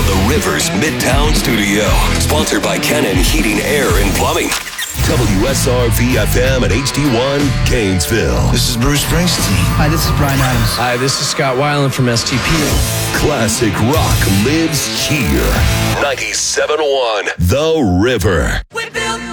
the Rivers Midtown Studio. Sponsored by Kennan Heating, Air, and Plumbing. WSR-VFM at HD1 Gainesville. This is Bruce Springsteen. Hi, this is Bryan Adams. Hi, this is Scott Weiland from STP. Classic rock lives here. 97.1 The River.